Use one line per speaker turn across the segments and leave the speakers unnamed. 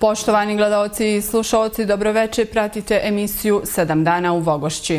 Poštovani gledaoci i slušaoci, dobroveče, pratite emisiju 7 dana u Vogošći.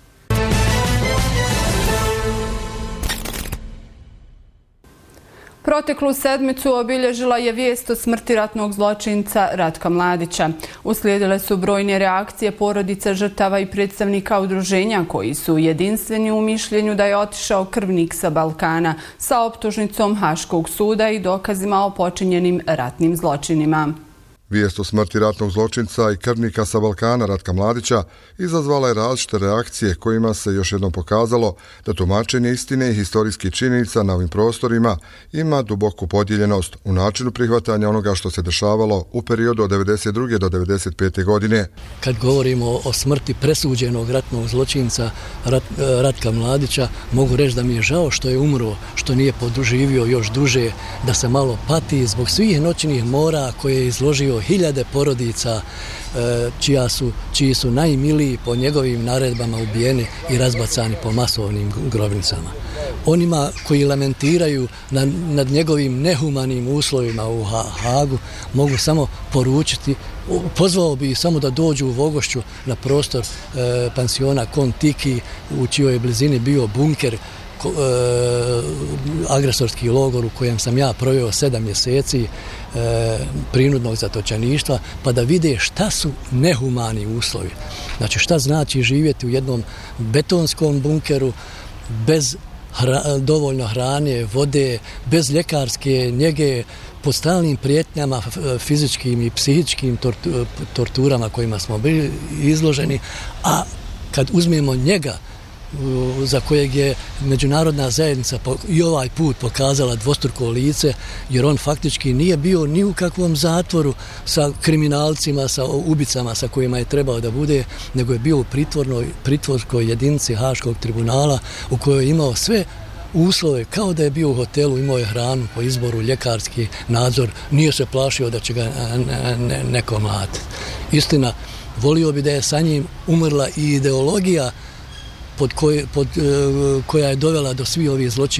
Proteklu sedmicu obilježila je vijest o smrti ratnog zločinca Ratka Mladića. Uslijedile su brojne reakcije porodica žrtava i predstavnika udruženja koji su jedinstveni u mišljenju da je otišao krvnik sa Balkana sa optužnicom Haškog suda i dokazima o počinjenim ratnim zločinima.
Vijest o smrti ratnog zločinca i krvnika sa Balkana Ratka Mladića izazvala je različite reakcije kojima se još jednom pokazalo da tumačenje istine i historijskih činjenica na ovim prostorima ima duboku podijeljenost u načinu prihvatanja onoga što se dešavalo u periodu od 1992. do 1995. godine.
Kad govorimo o smrti presuđenog ratnog zločinca Ratka Mladića, mogu reći da mi je žao što je umro, što nije poduživio još duže, da se malo pati zbog svih noćnih mora koje je izložio hiljade porodica čiji su najmiliji po njegovim naredbama ubijeni i razbacani po masovnim grobnicama. Onima koji lamentiraju nad njegovim nehumanim uslovima u Hagu mogu samo poručiti, pozvao bi samo da dođu u Vogošću na prostor pansiona Kon-Tiki u čijoj blizini bio bunker, agresorski logor u kojem sam ja proveo 7 mjeseci prinudnog zatočeništva, pa da vide šta su nehumani uslovi. Znači šta znači živjeti u jednom betonskom bunkeru bez dovoljno hrane, vode, bez ljekarske njege, pod stalnim prijetnjama, fizičkim i psihičkim torturama kojima smo bili izloženi, a kad uzmemo njega za kojeg je međunarodna zajednica i ovaj put pokazala dvostruko lice, jer on faktički nije bio ni u kakvom zatvoru sa kriminalcima, sa ubicama sa kojima je trebao da bude, nego je bio u pritvorskoj jedinici Haškog tribunala u kojoj je imao sve uslove, kao da je bio u hotelu, imao je hranu po izboru, ljekarski nadzor, nije se plašio da će ga neko mlatiti. Istina, volio bi da je sa njim umrla i ideologija koja je dovela do svih ovih zločina